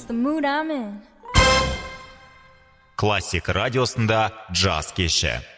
just the mood I'm in. Классик радиосында джаз кеші.